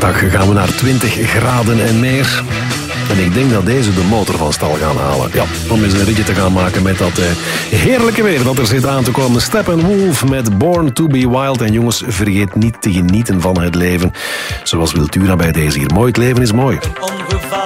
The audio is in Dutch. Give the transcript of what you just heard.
zaterdag gaan we naar 20 graden en meer. En ik denk dat deze de motor van stal gaan halen. Ja, om eens een ritje te gaan maken met dat heerlijke weer dat er zit aan te komen. Steppenwolf met Born to be Wild. En jongens, vergeet niet te genieten van het leven. Zoals Wiltura bij deze hier. Mooi, het leven is mooi.